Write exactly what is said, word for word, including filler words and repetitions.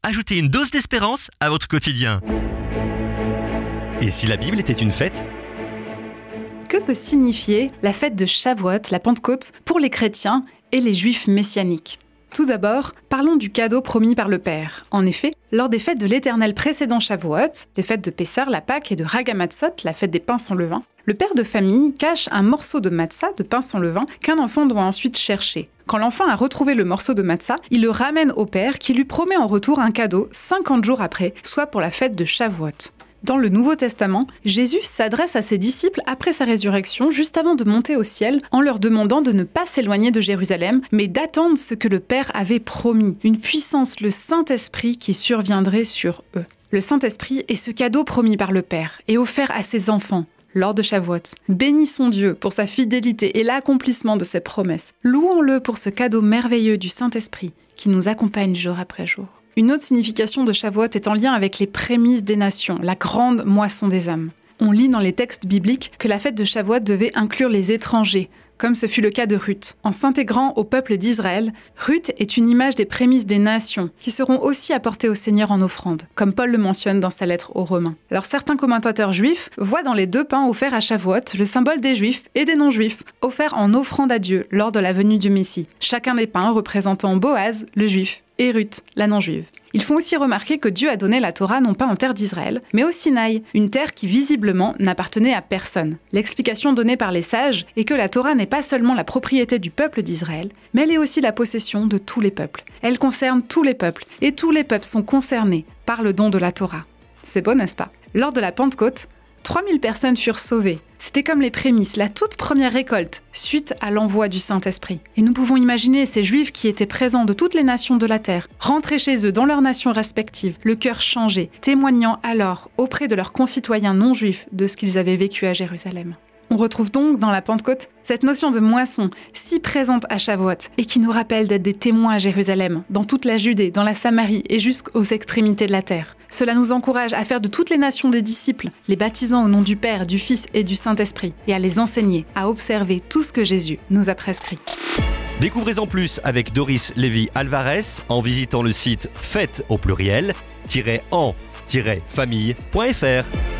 ajoutez une dose d'espérance à votre quotidien. Et si la Bible était une fête ? Que peut signifier la fête de Shavuot, la Pentecôte, pour les chrétiens et les juifs messianiques ? Tout d'abord, parlons du cadeau promis par le Père. En effet, lors des fêtes de l'Éternel précédant Shavuot, les fêtes de Pessah, la Pâque et de Ragamatzot, la fête des pains sans levain, le père de famille cache un morceau de matzah, de pain sans levain, qu'un enfant doit ensuite chercher. Quand l'enfant a retrouvé le morceau de matzah, il le ramène au père qui lui promet en retour un cadeau cinquante jours après, soit pour la fête de Shavuot. Dans le Nouveau Testament, Jésus s'adresse à ses disciples après sa résurrection, juste avant de monter au ciel, en leur demandant de ne pas s'éloigner de Jérusalem, mais d'attendre ce que le Père avait promis, une puissance, le Saint-Esprit, qui surviendrait sur eux. Le Saint-Esprit est ce cadeau promis par le Père et offert à ses enfants lors de Shavuot. Bénissons Dieu pour sa fidélité et l'accomplissement de ses promesses. Louons-le pour ce cadeau merveilleux du Saint-Esprit qui nous accompagne jour après jour. Une autre signification de Shavuot est en lien avec les prémices des nations, la grande moisson des âmes. On lit dans les textes bibliques que la fête de Shavuot devait inclure les étrangers, comme ce fut le cas de Ruth. En s'intégrant au peuple d'Israël, Ruth est une image des prémices des nations, qui seront aussi apportées au Seigneur en offrande, comme Paul le mentionne dans sa lettre aux Romains. Alors certains commentateurs juifs voient dans les deux pains offerts à Shavuot le symbole des juifs et des non-juifs, offerts en offrande à Dieu lors de la venue du Messie. Chacun des pains représentant Boaz, le juif, et Ruth, la non-juive. Ils font aussi remarquer que Dieu a donné la Torah non pas en terre d'Israël, mais au Sinaï, une terre qui visiblement n'appartenait à personne. L'explication donnée par les sages est que la Torah n'est pas seulement la propriété du peuple d'Israël, mais elle est aussi la possession de tous les peuples. Elle concerne tous les peuples, et tous les peuples sont concernés par le don de la Torah. C'est beau, n'est-ce pas ? Lors de la Pentecôte, trois mille personnes furent sauvées. C'était comme les prémices, la toute première récolte, suite à l'envoi du Saint-Esprit. Et nous pouvons imaginer ces Juifs qui étaient présents de toutes les nations de la terre, rentrer chez eux dans leurs nations respectives, le cœur changé, témoignant alors auprès de leurs concitoyens non-juifs de ce qu'ils avaient vécu à Jérusalem. On retrouve donc dans la Pentecôte cette notion de moisson si présente à Shavuot et qui nous rappelle d'être des témoins à Jérusalem, dans toute la Judée, dans la Samarie et jusqu'aux extrémités de la terre. Cela nous encourage à faire de toutes les nations des disciples, les baptisant au nom du Père, du Fils et du Saint-Esprit, et à les enseigner, à observer tout ce que Jésus nous a prescrit. Découvrez en plus avec Doris Lévy-Alvarez en visitant le site fête au pluriel, en famille point f r.